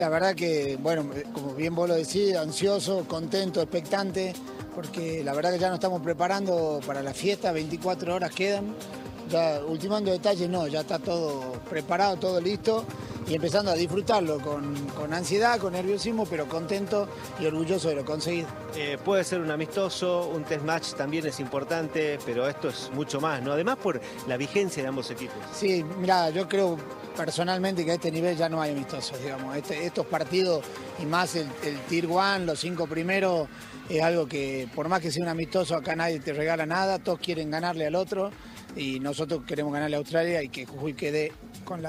La verdad que, bueno, como bien vos lo decís, ansioso, contento, expectante, porque la verdad que ya nos estamos preparando para la fiesta, 24 horas quedan. Ya ultimando detalles no, ya está todo preparado, todo listo y empezando a disfrutarlo con ansiedad, con nerviosismo, pero contento y orgulloso de lo conseguido. Puede ser un amistoso, un test match también es importante, pero esto es mucho más, ¿no? Además por la vigencia de ambos equipos. Sí, mira, yo creo personalmente que a este nivel ya no hay amistosos, digamos. Estos partidos y más el Tier 1, los 5 primeros, es algo que por más que sea un amistoso acá nadie te regala nada, todos quieren ganarle al otro y nosotros queremos ganarle a Australia y que Jujuy quede con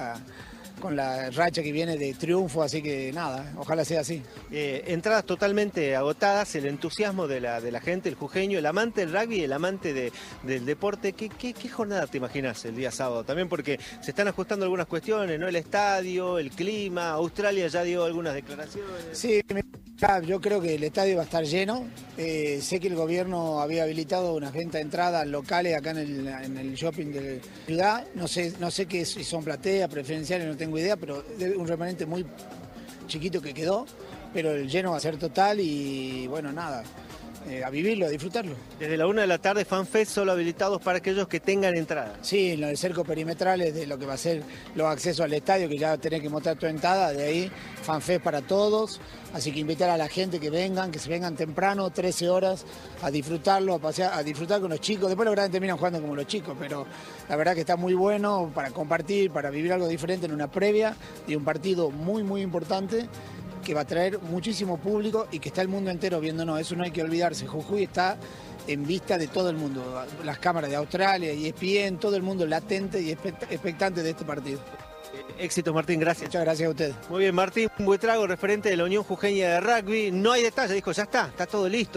la racha que viene de triunfo, así que nada, ojalá sea así. Entradas totalmente agotadas, el entusiasmo de la gente, el jujeño, el amante del rugby, el amante del deporte. ¿Qué jornada te imaginas el día sábado? También porque se están ajustando algunas cuestiones, ¿no? El estadio, el clima, Australia ya dio algunas declaraciones. Sí, yo creo que el estadio va a estar lleno. Sé que el gobierno había habilitado unas ventas de entradas locales acá en el shopping de la ciudad. No sé qué si son plateas, preferenciales, no tengo idea, pero es un remanente muy chiquito que quedó. Pero el lleno va a ser total y bueno, nada, a vivirlo, a disfrutarlo. Desde la 1 de la tarde, FanFest solo habilitados para aquellos que tengan entrada. Sí, en los cercos perimetrales de lo que va a ser los accesos al estadio, que ya tenés que mostrar tu entrada, de ahí FanFest para todos. Así que invitar a la gente que se vengan temprano, 13 horas, a disfrutarlo, a pasear, a disfrutar con los chicos. Después los grandes terminan jugando como los chicos, pero la verdad que está muy bueno para compartir, para vivir algo diferente en una previa de un partido muy, muy importante, que va a traer muchísimo público y que está el mundo entero viéndonos. Eso no hay que olvidarse. Jujuy está en vista de todo el mundo. Las cámaras de Australia y ESPN, todo el mundo latente y expectante de este partido. Éxitos, Martín, gracias. Muchas gracias a ustedes. Muy bien, Martín Buitrago, referente de la Unión Jujeña de Rugby. No hay detalle, dijo, ya está todo listo.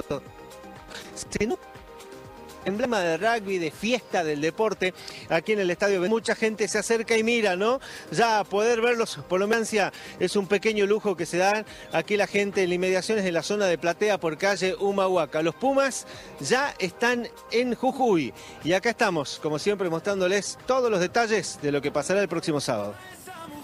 Emblema de rugby, de fiesta del deporte, aquí en el estadio. Mucha gente se acerca y mira, ¿no? Ya poder verlos, por lo menos es un pequeño lujo que se da aquí la gente en las inmediaciones de la zona de platea por calle Humahuaca. Los Pumas ya están en Jujuy y acá estamos, como siempre, mostrándoles todos los detalles de lo que pasará el próximo sábado.